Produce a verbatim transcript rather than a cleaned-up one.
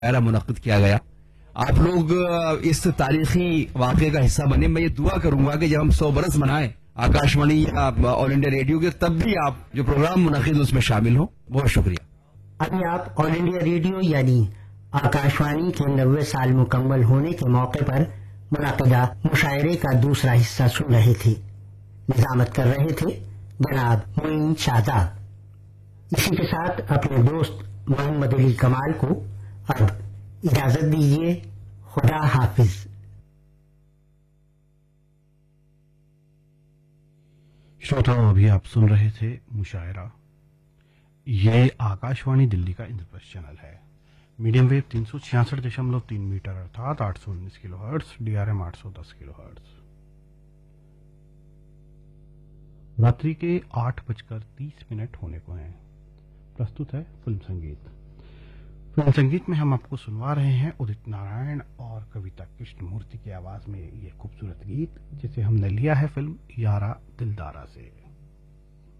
मुशायरा मुनक्किद किया गया। आप लोग इस तारीखी वाक़े का हिस्सा बने। मैं ये दुआ करूंगा कि जब हम सौ बरस मनाएं आकाशवाणी या ऑल इंडिया रेडियो के, तब भी आप जो प्रोग्राम मुनक्किद उसमें शामिल हो। बहुत शुक्रिया। अभी आप ऑल इंडिया रेडियो यानी आकाशवाणी के नब्बे साल मुकम्मल होने के मौके पर मुनक्किदा मुशायरे का दूसरा हिस्सा सुन रहे थे। निजामत कर रहे थे जनाब मोइन शाहजाद। इसी के साथ अपने दोस्त मोहम्मद अली कमाल को अब इजाजत दीजिए। खुदा हाफिज। श्रोताओं, अभी आप सुन रहे थे मुशायरा। ये आकाशवाणी दिल्ली का इंद्रप्रस्थ चैनल है। मीडियम वेव तीन सौ छियासठ दशमलव तीन मीटर अर्थात आठ सौ उन्नीस किलो हर्ट्स, डीआरएम आठ सौ दस किलो हर्ट्स। रात्रि के आठ बजकर तीस मिनट होने को हैं। प्रस्तुत है फिल्म संगीत। फिल्म संगीत में हम आपको सुनवा रहे हैं उदित नारायण और कविता कृष्णमूर्ति की आवाज में ये खूबसूरत गीत, जिसे हमने लिया है फिल्म यारा दिलदारा से।